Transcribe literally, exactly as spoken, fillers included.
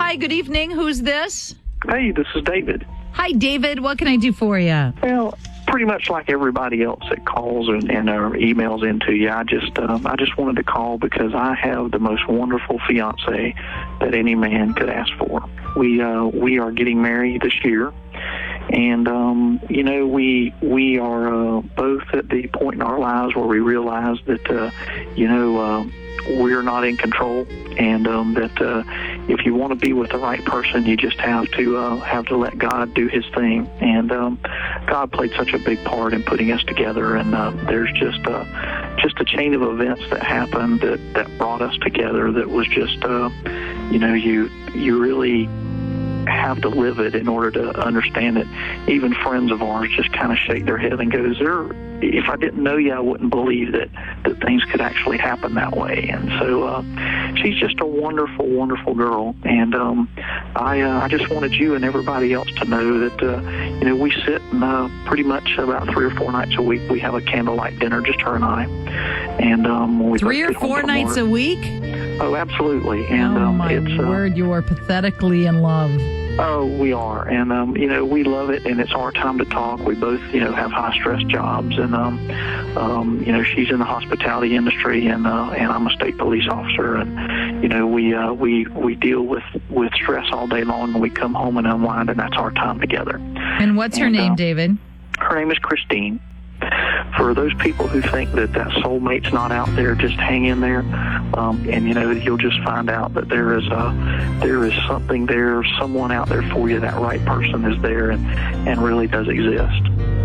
Hi, good evening. Who's this? Hey, this is David. Hi, David. What can I do for you? Well, pretty much like everybody else that calls and, and uh, emails into you, I just um, I just wanted to call because I have the most wonderful fiance that any man could ask for. We uh, we are getting married this year, and um, you know we we are uh, both at the point in our lives where we realize that uh, you know. Uh, we're not in control, and um, that uh, if you want to be with the right person, you just have to uh, have to let God do His thing. And um, God played such a big part in putting us together. And uh, there's just a just a chain of events that happened that, that brought us together. That was just uh, you know you you really have to live it in order to understand it. Even friends of ours just kind of shake their head and go, "Is there? If I didn't know you, I wouldn't believe that, that things could actually happen that way." And so uh, she's just a wonderful, wonderful girl. And um, I uh, I just wanted you and everybody else to know that, uh, you know, we sit and uh, pretty much about three or four nights a week, we have a candlelight dinner, just her and I. And um, when we Three or four nights a week? Oh, absolutely. And oh, um, my it's, uh, word, you are pathetically in love. Oh, we are, and um, you know, we love it, and it's our time to talk. We both, you know, have high stress jobs, and um, um, you know, she's in the hospitality industry, and uh, and I'm a state police officer, and you know, we uh, we we deal with with stress all day long, and we come home and unwind, and that's our time together. And what's her and, name, uh, David? Her name is Christine. For those people who think that that soulmate's not out there, just hang in there, um, and you know you'll just find out that there is a there is something there, someone out there for you. That right person is there, and and really does exist.